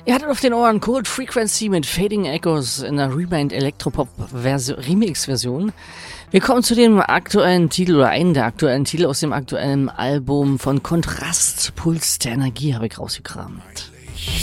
Ihr hattet auf den Ohren Cold Frequency mit Fading Echoes in der Remind Electropop Remix-Version. Wir kommen zu dem aktuellen Titel oder einen der aktuellen Titel aus dem aktuellen Album von Kontrast. Puls der Energie habe ich rausgekramt.